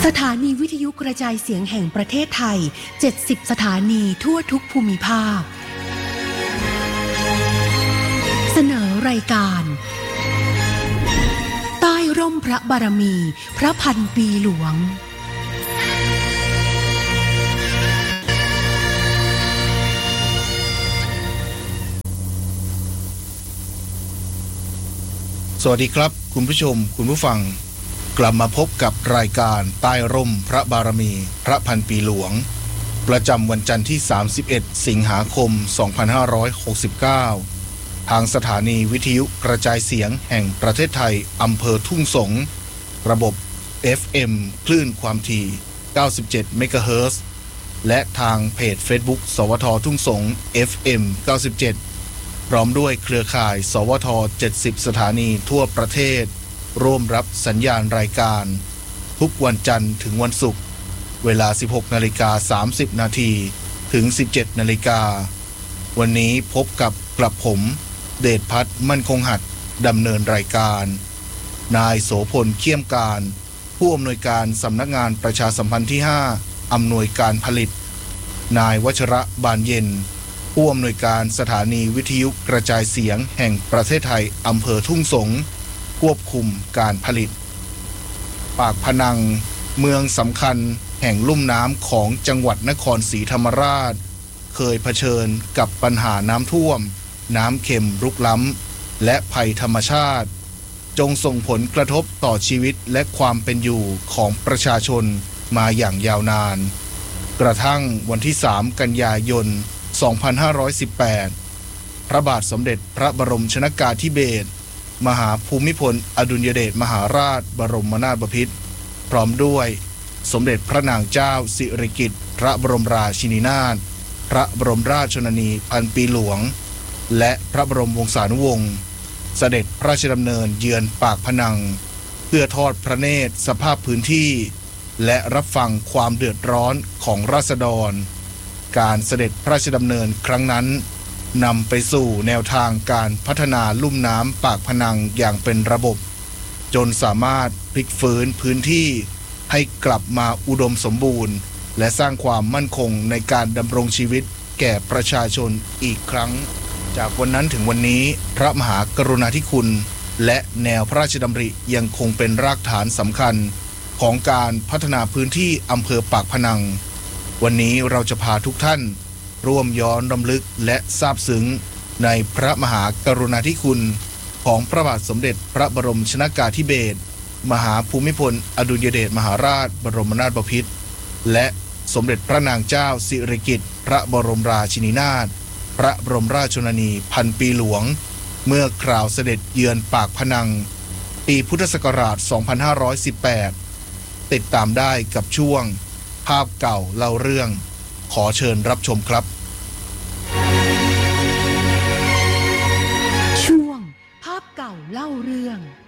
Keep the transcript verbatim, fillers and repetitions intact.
สถานีวิทยุกระจายเสียงแห่งประเทศไทยเจ็ดสิบสถานีทั่วทุกภูมิภาคเสนอรายการใต้ร่มพระบารมีพระพันปีหลวงสวัสดีครับคุณผู้ชมคุณผู้ฟังกลับมาพบกับรายการใต้ร่มพระบารมีพระพันปีหลวงประจำวันจันทร์ที่สามสิบเอ็ดสิงหาคมสองพันห้าร้อยหกสิบเก้าทางสถานีวิทยุกระจายเสียงแห่งประเทศไทยอำเภอทุ่งสงศ์ระบบ เอฟ เอ็ม คลื่นความถี่เก้าสิบเจ็ดเมกะเฮิรตซ์และทางเพจ Facebook สวททุ่งสงศ์ เอฟ เอ็ม เก้าสิบเจ็ดพร้อมด้วยเครือข่ายสวทเจ็ดสิบสถานีทั่วประเทศร่วมรับสัญญาณรายการทุกวันจันทร์ถึงวันศุกร์เวลา สิบหกนาฬิกาสามสิบนาทีถึง สิบเจ็ดนาฬิกาวันนี้พบกับกลับผมเดชพัฒน์มั่นคงหัดดำเนินรายการนายโสพลเขี้ยมการผู้อำนวยการสำนักงานประชาสัมพันธ์ที่ห้าอำนวยการผลิตนายวัชระบานเย็นผู้อำนวยการสถานีวิทยุกระจายเสียงแห่งประเทศไทยอำเภอทุ่งสงศ์ควบคุมการผลิตปากพนังเมืองสำคัญแห่งลุ่มน้ำของจังหวัดนครศรีธรรมราชเคยเผชิญกับปัญหาน้ำท่วมน้ำเค็มรุกล้ำและภัยธรรมชาติจงส่งผลกระทบต่อชีวิตและความเป็นอยู่ของประชาชนมาอย่างยาวนานกระทั่งวันที่สามกันยายนสองพันห้าร้อยสิบแปดพระบาทสมเด็จพระบรมชนกาธิเบศรมหาภูมิพลอดุลยเดชมหาราชบรมนาถบพิตรพร้อมด้วยสมเด็จพระนางเจ้าสิริกิติ์พระบรมราชินีนาถพระบรมราชชนนีพันปีหลวงและพระบรมวงศานุวงศ์เสด็จพระราชดำเนินเยือนปากพนังเพื่อทอดพระเนตรสภาพพื้นที่และรับฟังความเดือดร้อนของราษฎรการเสด็จพระราชดำเนินครั้งนั้นนำไปสู่แนวทางการพัฒนาลุ่มน้ำปากพนังอย่างเป็นระบบจนสามารถพลิกฟื้นพื้นที่ให้กลับมาอุดมสมบูรณ์และสร้างความมั่นคงในการดำรงชีวิตแก่ประชาชนอีกครั้งจากวันนั้นถึงวันนี้พระมหากรุณาธิคุณและแนวพระราชดำริยังคงเป็นรากฐานสำคัญของการพัฒนาพื้นที่อำเภอปากพนังวันนี้เราจะพาทุกท่านร่วมย้อนรำลึกและซาบซึ้งในพระมหากรุณาธิคุณของพระบาทสมเด็จพระบรมชนกาธิเบศรมหาภูมิพลอดุลยเดชมหาราชบรมนาถบพิตรและสมเด็จพระนางเจ้าสิริกิติ์พระบรมราชินีนาถพระบรมราชชนนีพันปีหลวงเมื่อคราวเสด็จเยือนปากพนังปีพุทธศักราชสองพันห้าร้อยสิบแปดติดตามได้กับช่วงภาพเก่าเล่าเรื่องขอเชิญรับชมครับช่วงภาพเก่าเล่าเรื่อง